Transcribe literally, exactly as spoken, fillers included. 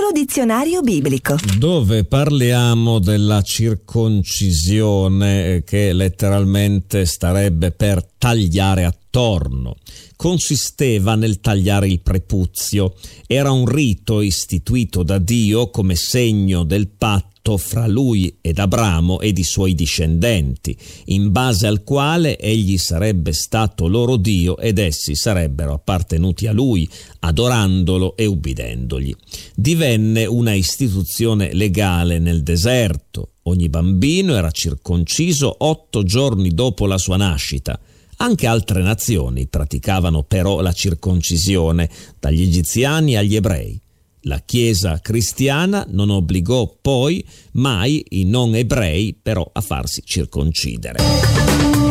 nostro dizionario biblico, dove parliamo della circoncisione, che letteralmente starebbe per tagliare attorno. Consisteva nel tagliare il prepuzio. Era un rito istituito da Dio come segno del patto fra lui ed Abramo ed i suoi discendenti, in base al quale egli sarebbe stato loro Dio ed essi sarebbero appartenuti a lui, adorandolo e ubbidendogli. Divenne una istituzione legale nel deserto. Ogni bambino era circonciso otto giorni dopo la sua nascita. Anche altre nazioni praticavano però la circoncisione, dagli egiziani agli ebrei. La Chiesa cristiana non obbligò poi mai i non ebrei però a farsi circoncidere.